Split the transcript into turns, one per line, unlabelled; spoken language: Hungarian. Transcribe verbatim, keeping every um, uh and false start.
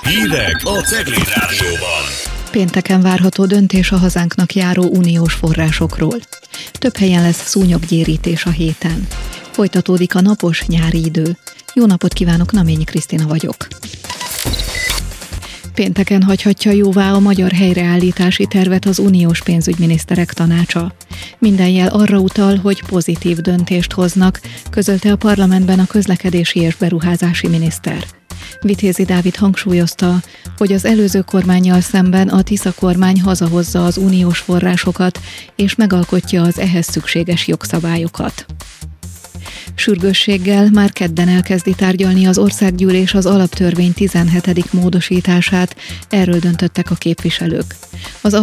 Hírek a Cegléd Rádióban.
Pénteken várható döntés a hazánknak járó uniós forrásokról. Több helyen lesz szúnyoggyérítés a héten. Folytatódik a napos nyári idő. Jó napot kívánok, Naményi Krisztina vagyok. Pénteken hagyhatja jóvá a magyar helyreállítási tervet az uniós pénzügyminiszterek tanácsa. Minden jel arra utal, hogy pozitív döntést hoznak, közölte a parlamentben a közlekedési és beruházási miniszter. Vitézi Dávid hangsúlyozta, hogy az előző kormánnyal szemben a Tisza kormány hazahozza az uniós forrásokat és megalkotja az ehhez szükséges jogszabályokat. Sürgősséggel már kedden elkezdi tárgyalni az országgyűlés az alaptörvény tizenhetedik módosítását, erről döntöttek a képviselők. Az